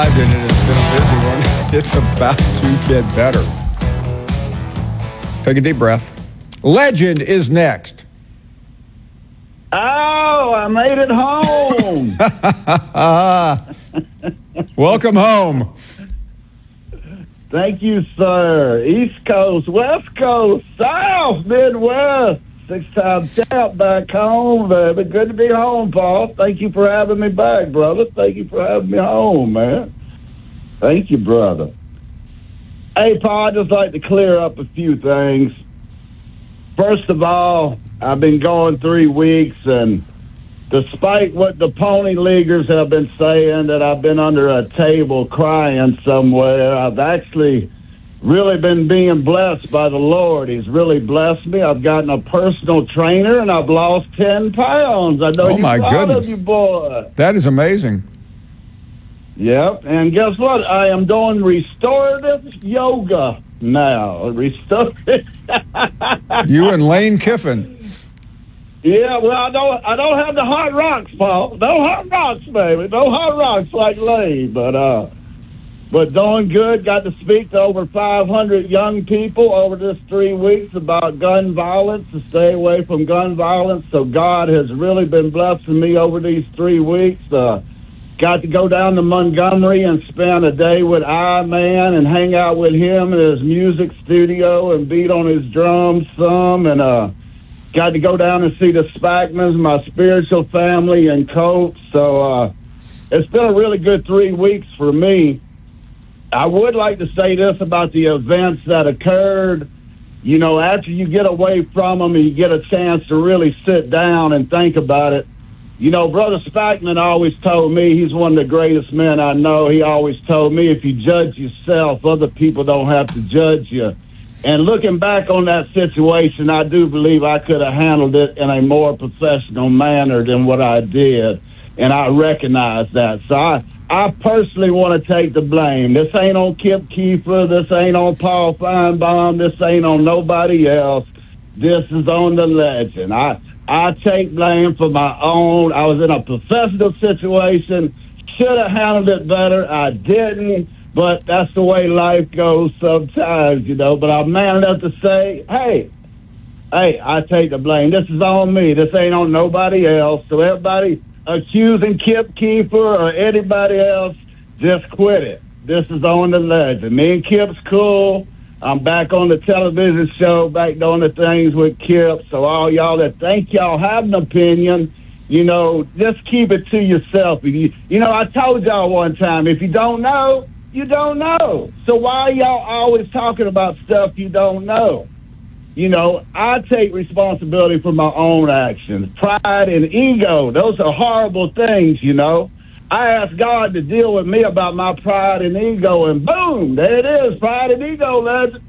imagine it has been a busy one. It's about to get better. Take a deep breath. Legend is next. Oh, I made it home. Welcome home. Thank you, sir. East Coast, West Coast, South, Midwest. 6-time champ back home, baby. Good to be home, Paul. Thank you for having me back, brother. Thank you for having me home, man. Thank you, brother. Hey, Paul, I'd just like to clear up a few things. First of all, I've been going 3 weeks, and despite what the pony leaguers have been saying, that I've been under a table crying somewhere, I've actually really been being blessed by the Lord. He's really blessed me. I've gotten a personal trainer, and I've lost 10 pounds. I know you're proud of you, boy. That is amazing. Yep, and guess what? I am doing restorative yoga now. Restorative. You and Lane Kiffin. Yeah, well, I don't have the hot rocks, Paul. No hot rocks, baby. No hot rocks like Lane, but doing good. Got to speak to over 500 young people over this 3 weeks about gun violence, to stay away from gun violence. So God has really been blessing me over these 3 weeks. Got to go down to Montgomery and spend a day with I-Man and hang out with him in his music studio and beat on his drums some. And got to go down and see the Spackmans, my spiritual family, and Coach. So it's been a really good 3 weeks for me. I would like to say this about the events that occurred. You know, after you get away from them and you get a chance to really sit down and think about it, you know, Brother Spackman always told me, he's one of the greatest men I know. He always told me, if you judge yourself, other people don't have to judge you. And looking back on that situation, I do believe I could have handled it in a more professional manner than what I did. And I recognize that. So I personally want to take the blame. This ain't on Kip Keefer. This ain't on Paul Feinbaum. This ain't on nobody else. This is on the legend. I take blame for my own. I was in a professional situation. Should have handled it better. I didn't. But that's the way life goes sometimes, you know. But I'm man enough to say, hey, I take the blame. This is on me. This ain't on nobody else. So everybody accusing Kip Keefer or anybody else, just quit it. This is on the legend. Me and Kip's cool. I'm back on the television show, back doing the things with Kip. So all y'all that think y'all have an opinion, you know, just keep it to yourself. You know, I told y'all one time, if you don't know, you don't know. So why are y'all always talking about stuff you don't know? You know, I take responsibility for my own actions. Pride and ego, those are horrible things, you know. I asked God to deal with me about my pride and ego, and boom, there it is, pride and ego, legend.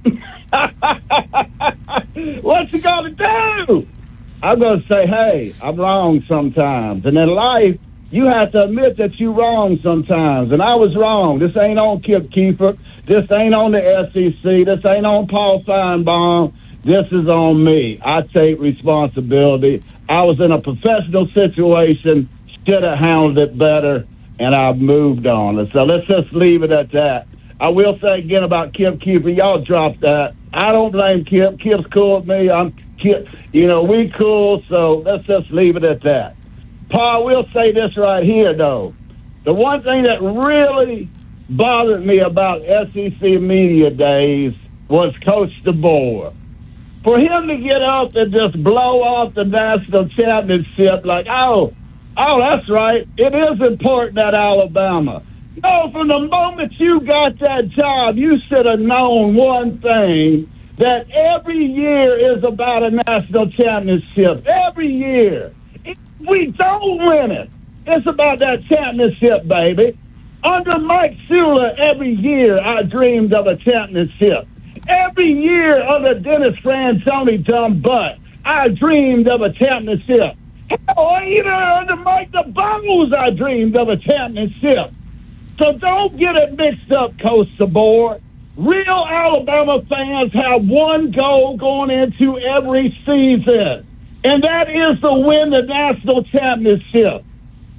What's he going to do? I'm going to say, hey, I'm wrong sometimes. And in life, you have to admit that you're wrong sometimes. And I was wrong. This ain't on Kip Keefer. This ain't on the SEC. This ain't on Paul Feinbaum. This is on me. I take responsibility. I was in a professional situation, should have handled it better, and I've moved on. So let's just leave it at that. I will say again about Kip Keefer, y'all drop that. I don't blame Kip. Kip's cool with me. I'm Kip. You know, we cool, so let's just leave it at that. Paul, we'll say this right here, though. The one thing that really bothered me about SEC Media Days was Coach DeBoer. For him to get up and just blow off the national championship like, oh, that's right. It is important at Alabama. No, from the moment you got that job, you should have known one thing, that every year is about a national championship. Every year. If we don't win it, it's about that championship, baby. Under Mike Shula, every year I dreamed of a championship. Every year under Dennis Franchione dumb butt, I dreamed of a championship. Hell, even under Mike DeBose, I dreamed of a championship. So don't get it mixed up, Coach DeBoer. Real Alabama fans have one goal going into every season, and that is to win the national championship.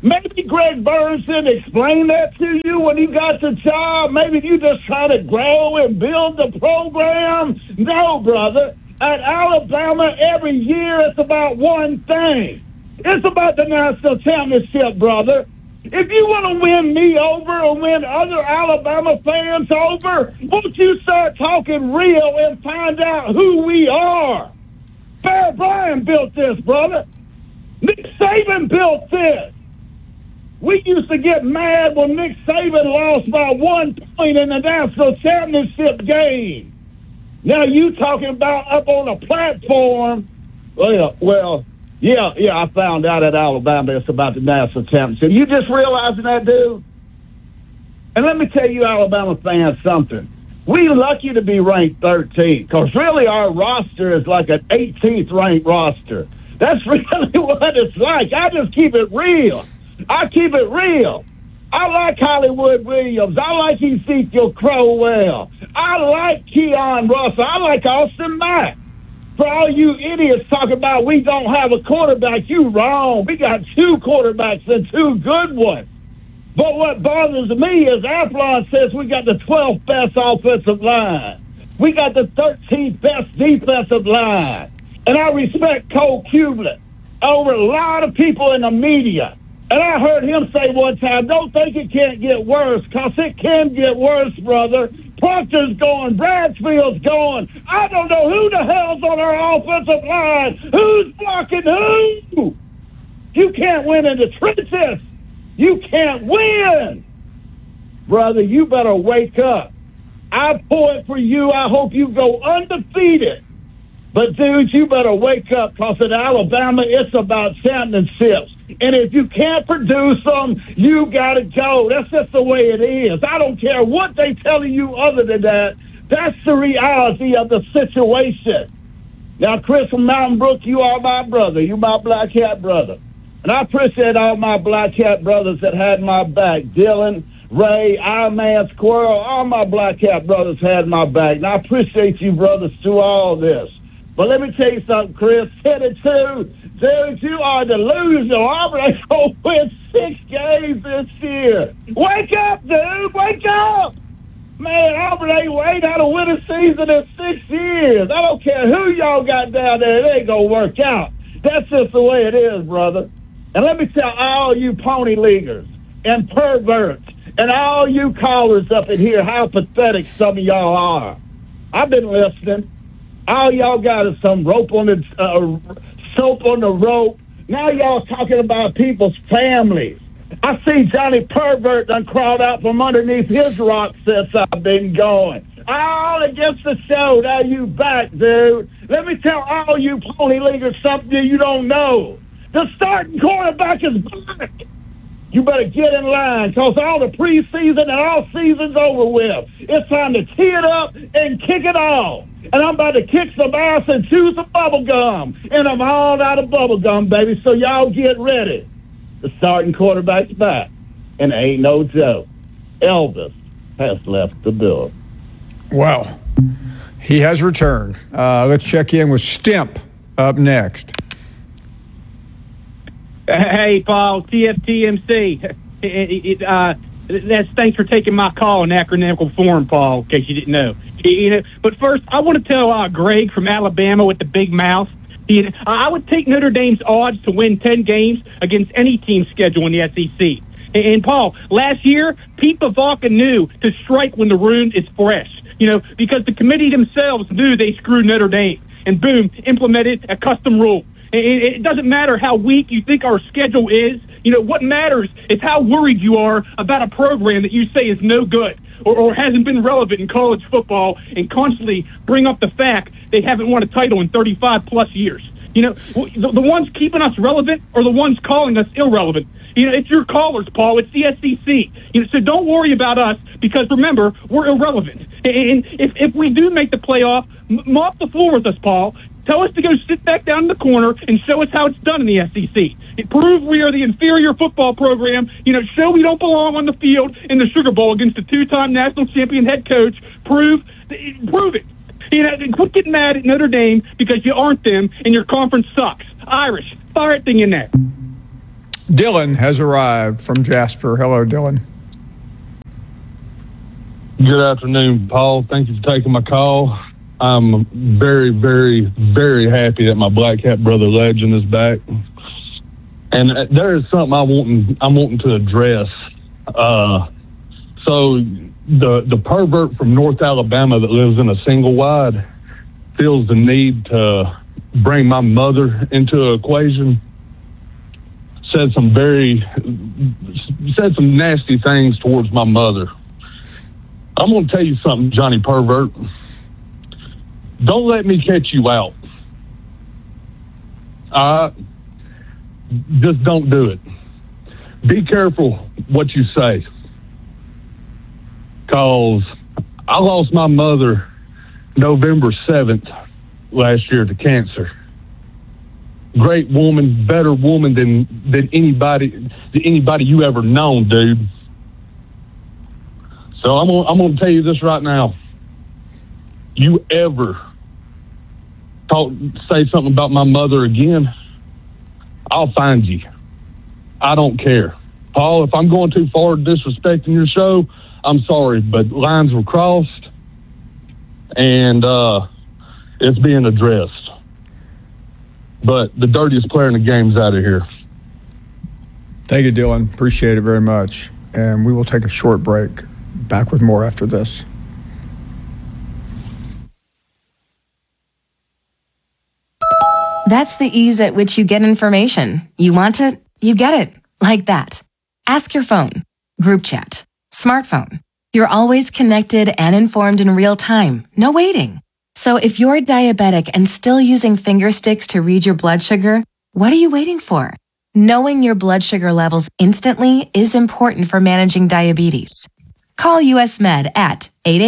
Maybe Greg Burns didn't explain that to you when he got the job. Maybe you just try to grow and build the program. No, brother. At Alabama, every year it's about one thing. It's about the national championship, brother. If you want to win me over or win other Alabama fans over, won't you start talking real and find out who we are? Bear Bryant built this, brother. Nick Saban built this. We used to get mad when Nick Saban lost by 1 point in the national championship game. Now you talking about up on a platform. Well, yeah, I found out at Alabama it's about the national championship. You just realizing that, dude? And let me tell you, Alabama fans, something. We lucky to be ranked 13th, because really our roster is like an 18th ranked roster. That's really what it's like. I just keep it real. I keep it real. I like Hollywood Williams. I like Ezekiel Crowell. I like Keon Russell. I like Austin Mack. For all you idiots talking about we don't have a quarterback, you wrong. We got 2 quarterbacks and 2 good ones. But what bothers me is Athlon says we got the 12th best offensive line. We got the 13th best defensive line. And I respect Cole Kublet over a lot of people in the media. And I heard him say one time, don't think it can't get worse, because it can get worse, brother. Proctor's going, Bradfield's going. I don't know who the hell's on our offensive line. Who's blocking who? You can't win in the trenches. You can't win. Brother, you better wake up. I pull it for you. I hope you go undefeated. But, dude, you better wake up, because at Alabama, it's about championships. And if you can't produce them, you got to go. That's just the way it is. I don't care what they telling you other than that. That's the reality of the situation. Now, Chris from Mountain Brook, you are my brother. You my Black Hat brother. And I appreciate all my Black Hat brothers that had my back. Dylan, Ray, Iron Man, Squirrel, all my Black Hat brothers had my back. And I appreciate you brothers through all this. But let me tell you something, Chris. 10-2. Dude, you are delusional. Auburn's going to win 6 games this year. Wake up, dude. Wake up. Man, Auburn ain't waiting out to win a season in 6 years. I don't care who y'all got down there. It ain't going to work out. That's just the way it is, brother. And let me tell all you pony leaguers and perverts and all you callers up in here how pathetic some of y'all are. I've been listening. All y'all got is some rope on the soap on the rope. Now y'all talking about people's families. I see Johnny Pervert done crawled out from underneath his rock since I've been going. All against the show. Now you back, dude. Let me tell all you pony leaguers something you don't know. The starting quarterback is back. You better get in line, because all the preseason and all season's over with. It's time to tee it up and kick it off. And I'm about to kick some ass and chew some bubble gum. And I'm all out of bubble gum, baby, so y'all get ready. The starting quarterback's back. And it ain't no joke. Elvis has left the building. Well, he has returned. Let's check in with Stimp up next. Hey, Paul, TFTMC. Thanks for taking my call in acronymical form, Paul, in case you didn't know. But first, I want to tell Greg from Alabama with the big mouth. I would take Notre Dame's odds to win 10 games against any team schedule in the SEC. And Paul, last year, Pete Bavacca knew to strike when the wound is fresh. Because the committee themselves knew they screwed Notre Dame. And boom, implemented a custom rule. It doesn't matter how weak you think our schedule is. What matters is how worried you are about a program that you say is no good or hasn't been relevant in college football, and constantly bring up the fact they haven't won a title in 35-plus years. The ones keeping us relevant are the ones calling us irrelevant. It's your callers, Paul. It's the SEC. So don't worry about us, because, remember, we're irrelevant. And if we do make the playoff, mop the floor with us, Paul. Tell us to go sit back down in the corner and show us how it's done in the SEC. Prove we are the inferior football program. Show we don't belong on the field in the Sugar Bowl against the 2-time national champion head coach. Prove it. Quit getting mad at Notre Dame because you aren't them and your conference sucks. Irish, fire that thing in there. Dylan has arrived from Jasper. Hello, Dylan. Good afternoon, Paul. Thank you for taking my call. I'm very, very, very happy that my Black Cat brother legend is back. And there is something I'm wanting to address. So the pervert from North Alabama that lives in a single wide feels the need to bring my mother into the equation. Said some nasty things towards my mother. I'm going to tell you something, Johnny Pervert. Don't let me catch you out. Just don't do it. Be careful what you say. Because I lost my mother November 7th last year to cancer. Great woman, better woman than anybody you ever known, dude. So I'm gonna tell you this right now. You ever say something about my mother again, I'll find you. I don't care. Paul, if I'm going too far disrespecting your show, I'm sorry, but lines were crossed, and it's being addressed. But the dirtiest player in the game's out of here. Thank you, Dylan. Appreciate it very much. And we will take a short break. Back with more after this. That's the ease at which you get information. You want it, you get it. Like that. Ask your phone. Group chat. Smartphone. You're always connected and informed in real time. No waiting. So if you're diabetic and still using finger sticks to read your blood sugar, what are you waiting for? Knowing your blood sugar levels instantly is important for managing diabetes. Call US Med at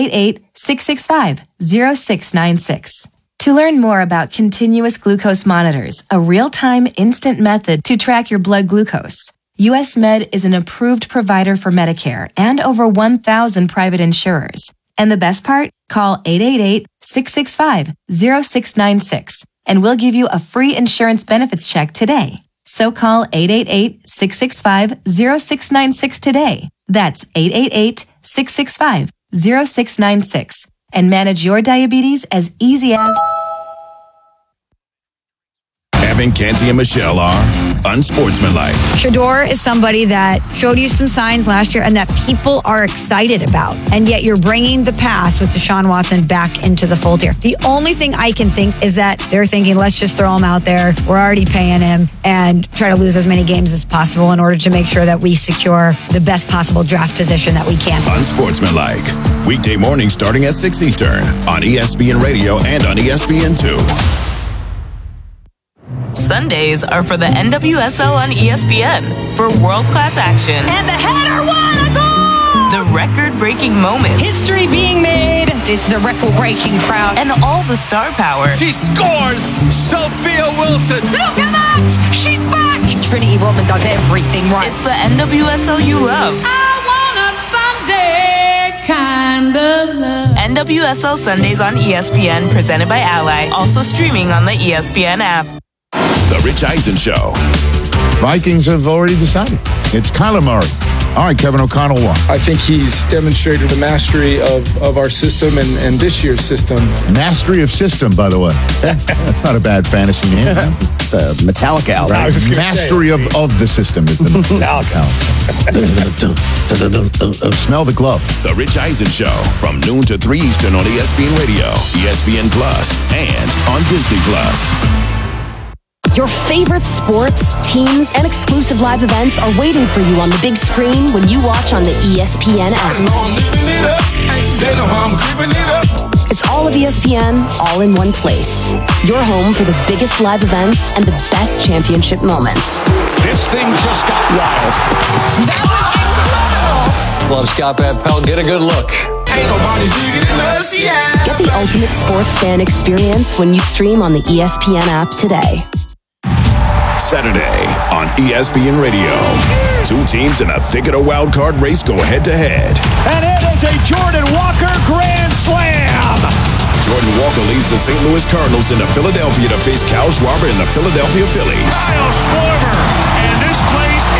888-665-0696. To learn more about continuous glucose monitors, a real-time instant method to track your blood glucose, US Med is an approved provider for Medicare and over 1,000 private insurers. And the best part? Call 888-665-0696 and we'll give you a free insurance benefits check today. So call 888-665-0696 today. That's 888-665-0696 and manage your diabetes as easy as... Evan, Canty, and Michelle are unsportsmanlike. Shedeur is somebody that showed you some signs last year and that people are excited about. And yet you're bringing the past with Deshaun Watson back into the fold here. The only thing I can think is that they're thinking, let's just throw him out there. We're already paying him and try to lose as many games as possible in order to make sure that we secure the best possible draft position that we can. Unsportsmanlike. Weekday mornings starting at 6 Eastern on ESPN Radio and on ESPN2. Sundays are for the NWSL on ESPN for world-class action. And the header, what a goal! The record-breaking moments. History being made. It's the record-breaking crowd. And all the star power. She scores! Sophia Wilson! Look at that! She's back! Trinity Rodman does everything right. It's the NWSL you love. I want a Sunday kind of love. NWSL Sundays on ESPN, presented by Ally. Also streaming on the ESPN app. The Rich Eisen Show. Vikings have already decided. It's Kyler Murray. All right, Kevin O'Connell won. I think he's demonstrated a mastery of our system and this year's system. Mastery of system, by the way. That's not a bad fantasy name. It's a Metallica album. Mastery of the system is the Metallica. Smell the glove. The Rich Eisen Show from noon to 3 Eastern on ESPN Radio, ESPN Plus, and on Disney Plus. Your favorite sports, teams, and exclusive live events are waiting for you on the big screen when you watch on the ESPN app. It's all of ESPN, all in one place. Your home for the biggest live events and the best championship moments. This thing just got wild. That was incredible! Love Scott Van Pelt. Get a good look. Ain't nobody bigger than us, yeah. Get the ultimate sports fan experience when you stream on the ESPN app today. Saturday on ESPN Radio. Two teams in a thicket of wild card race go head-to-head. And it is a Jordan Walker grand slam. Jordan Walker leads the St. Louis Cardinals into Philadelphia to face Kyle Schwarber and the Philadelphia Phillies. Kyle Schwarber, and this place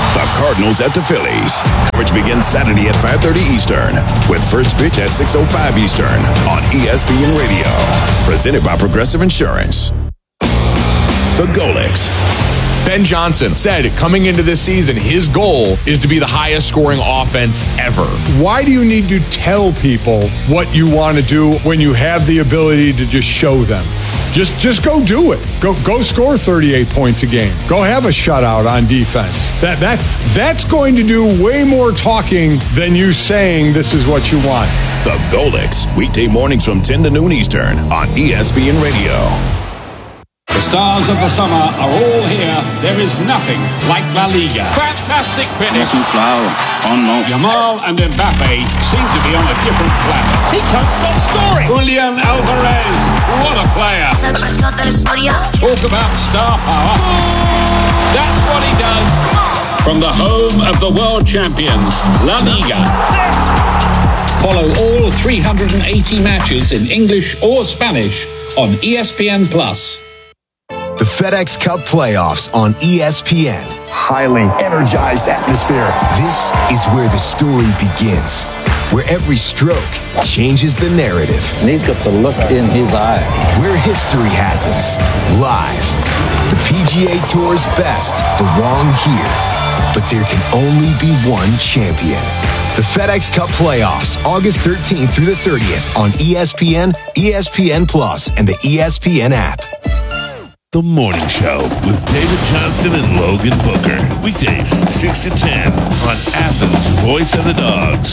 The Cardinals at the Phillies. Coverage begins Saturday at 5:30 Eastern, with first pitch at 6:05 Eastern on ESPN Radio. Presented by Progressive Insurance. The Golics. Ben Johnson said coming into this season, his goal is to be the highest scoring offense ever. Why do you need to tell people what you want to do when you have the ability to just show them? Just go do it. Go score 38 points a game. Go have a shutout on defense. That's going to do way more talking than you saying this is what you want. The Golics, weekday mornings from 10 to noon Eastern on ESPN Radio. The stars of the summer are all here. There is nothing like La Liga. Fantastic finish. Yamal and Mbappe seem to be on a different planet. He can't stop scoring. Julian Alvarez, what a player. Talk about star power. That's what he does. From the home of the world champions, La Liga. Follow all 380 matches in English or Spanish on ESPN+. The FedEx Cup playoffs on ESPN. Highly energized atmosphere. This is where the story begins, where every stroke changes the narrative. And he's got the look in his eye. Where history happens, live. The PGA Tour's best belong here, but there can only be one champion. The FedEx Cup playoffs, August 13th through the 30th on ESPN, ESPN+, and the ESPN app. The Morning Show with David Johnston and Logan Booker. Weekdays, 6 to 10 on Athens' Voice of the Dogs.